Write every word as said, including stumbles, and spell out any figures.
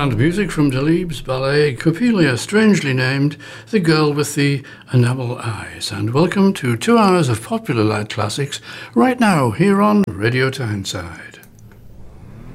And music from Delibes' ballet Coppelia, strangely named The Girl with the Enamel Eyes. And welcome to two hours of popular light classics right now here on Radio Tyneside.